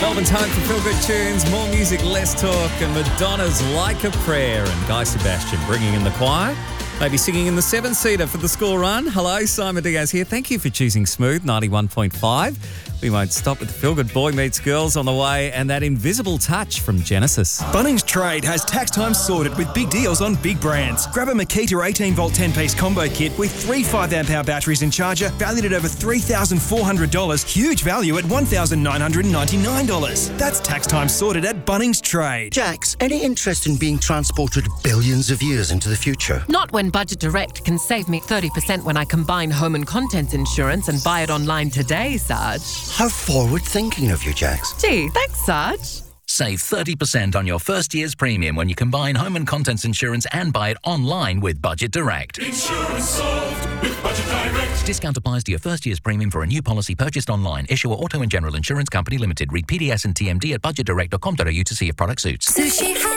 Melbourne's home for feel-good tunes, more music, less talk, and Madonna's Like a Prayer, and Guy Sebastian bringing in the choir. Maybe singing in the seven-seater for the school run. Hello, Simon Diaz here. Thank you for choosing Smooth 91.5. We won't stop with the feel-good Boy Meets Girls on the way and that invisible touch from Genesis. Bunnings Trade has tax time sorted with big deals on big brands. Grab a Makita 18-volt 10-piece combo kit with 3 5-amp-hour batteries and charger valued at over $3,400. Huge value at $1,999. That's tax time sorted at Bunnings Trade. Jax, any interest in being transported billions of years into the future? Not when Budget Direct can save me 30% when I combine home and contents insurance and buy it online today, Sarge. How forward-thinking of you, Jax. Gee, thanks, Sarge. Save 30% on your first year's premium when you combine home and contents insurance and buy it online with Budget Direct. Insurance solved with Budget Direct. Discount applies to your first year's premium for a new policy purchased online. Issuer Auto and General Insurance Company Limited. Read PDS and TMD at budgetdirect.com.au to see if product suits. Sushi